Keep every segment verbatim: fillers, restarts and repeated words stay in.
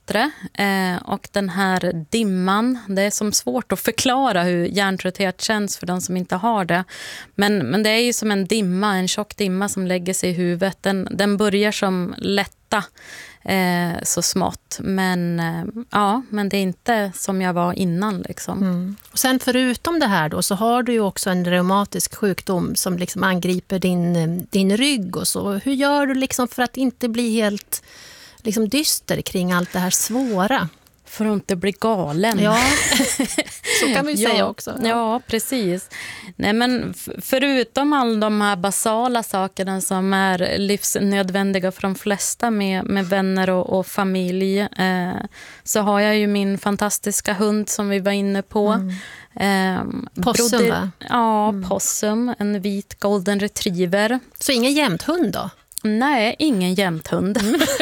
bättre. Eh, och den här dimman, det är som svårt att förklara hur hjärntrötthet känns för de som inte har det. Men, men det är ju som en dimma, en tjock dimma som lägger sig i huvudet. Den, den börjar som lätta eh, så smått. Men, eh, ja, men det är inte som jag var innan. Liksom. Mm. Och sen förutom det här då, så har du ju också en reumatisk sjukdom som liksom angriper din, din rygg och så. Hur gör du liksom för att inte bli helt liksom dyster kring allt det här svåra? För att inte bli galen. Ja, så kan vi ja, säga också. Ja. ja, precis. Nej, men f- förutom alla de här basala sakerna som är livsnödvändiga för de flesta med, med vänner och, och familj, eh, så har jag ju min fantastiska hund som vi var inne på. Mm. Eh, Possum, broder, va? Ja, Mm. Possum. En vit golden retriever. Så ingen jämthund då? Nej, ingen jämthund.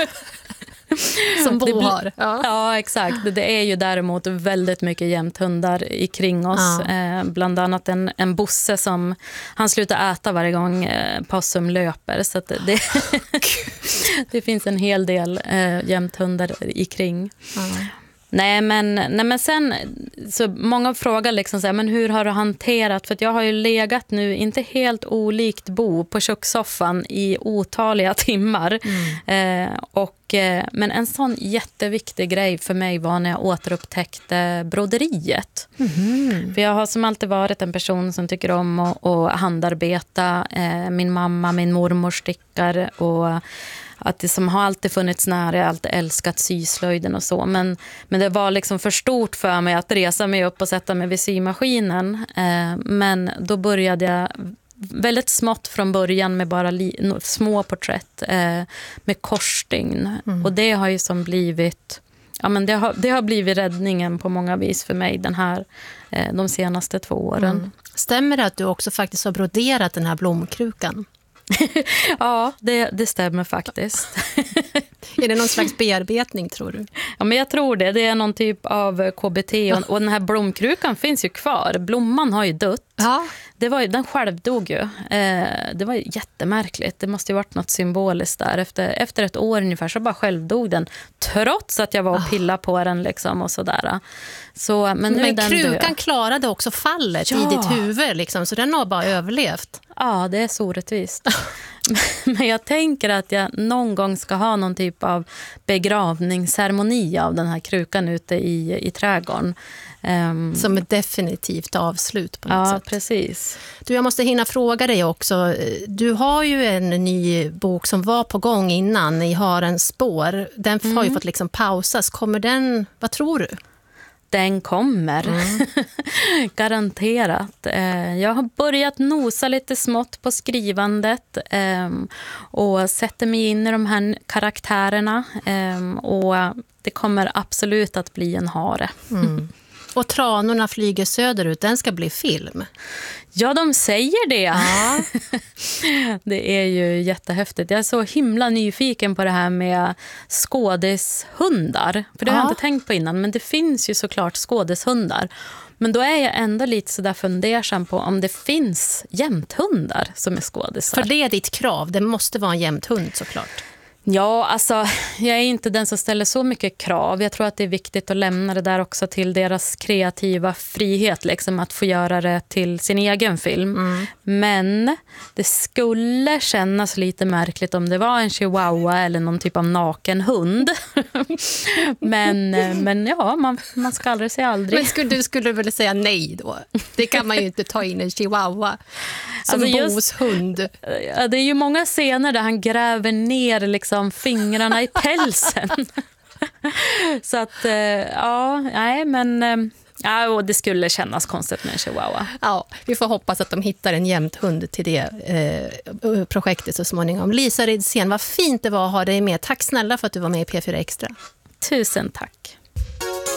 Som Det Bo blir- har. Ja. Ja, exakt. Det är ju däremot väldigt mycket jämthundar i kring oss. Ja. Eh, bland annat en, en Bosse som han slutar äta varje gång eh, Possum löper. Så att det, det finns en hel del eh, jämthundar i kring. Ja. Nej men, nej men sen, så många frågar liksom så här, men hur har du hanterat, för att jag har ju legat nu, inte helt olikt Bo, på kökssoffan i otaliga timmar. Mm. Eh, och, eh, men en sån jätteviktig grej för mig var när jag återupptäckte broderiet. Mm. För jag har som alltid varit en person som tycker om att, att handarbeta. Eh, min mamma, min mormor stickar och att det som har alltid funnits nära, jag har alltid älskat syslöjden och så. Men, men det var liksom för stort för mig att resa mig upp och sätta mig vid symaskinen. Eh, men då började jag väldigt smått från början med bara li- små porträtt eh, med korsstygn. Mm. Och det har ju som blivit... Ja, men det, har, det har blivit räddningen på många vis för mig den här, eh, de senaste två åren. Mm. Stämmer det att du också faktiskt har broderat den här blomkrukan? Ja, det, det stämmer faktiskt. Är det någon slags bearbetning, tror du? Ja, men jag tror det. Det är någon typ av K B T. Och, och den här blomkrukan finns ju kvar. Blomman har ju dött. Ja. Det var ju, den själv dog ju. Eh, det var ju jättemärkligt. Det måste ju varit något symboliskt där. Efter, efter ett år ungefär så bara själv dog den. Trots att jag var och pillade på den liksom och sådär. Så, men nu men är den krukan död. Klarade också fallet Ja. i ditt huvud. Liksom, så den har bara överlevt. Ja, det är så orättvist. Men jag tänker att jag någon gång ska ha någon typ av begravningsceremoni av den här krukan ute i, i trädgården. Um, Som ett definitivt avslut på något ja, sätt. precis. Du, jag måste hinna fråga dig också. Du har ju en ny bok som var på gång innan, I Harens spår. Den mm. har ju fått liksom pausas. Kommer den, vad tror du? Den kommer. Mm. Garanterat. Jag har börjat nosa lite smått på skrivandet och sätter mig in i de här karaktärerna. Och det kommer absolut att bli en hare. Mm. Och Tranorna flyger söderut, den ska bli film. Ja, de säger det. Ja. Det är ju jättehäftigt. Jag är så himla nyfiken på det här med skådishundar. För det har ja. jag inte tänkt på innan. Men det finns ju såklart skådishundar. Men då är jag ändå lite så där fundersam på om det finns jämthundar som är skådisar. För det är ditt krav, det måste vara en jämthund såklart. Ja, alltså jag är inte den som ställer så mycket krav. Jag tror att det är viktigt att lämna det där också till deras kreativa frihet, liksom att få göra det till sin egen film. Mm. Men det skulle kännas lite märkligt om det var en chihuahua eller någon typ av naken hund. men, men ja, man, man ska aldrig säga aldrig. Men skulle, du skulle väl säga nej då? Det kan man ju inte ta in en chihuahua som alltså just, Bos hund. Ja, det är ju många scener där han gräver ner liksom fingrarna i pälsen. Så att, ja, nej, men ja, och det skulle kännas konstigt med en chihuahua. Ja, vi får hoppas att de hittar en jämthund till det eh, projektet så småningom. Lisa Ridsén, vad fint det var att ha dig med. Tack snälla för att du var med i P fyra Extra. Tusen tack.